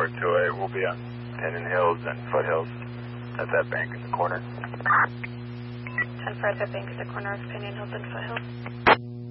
428. We'll be on Pinyon Hills and Foothills at that bank in the corner. 10-4 at that bank at the corner of Pinyon Hills and Foothills.